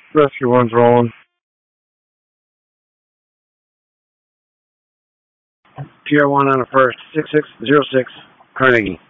Rescue one's rolling. PR1 on the first. 6606 Carnegie.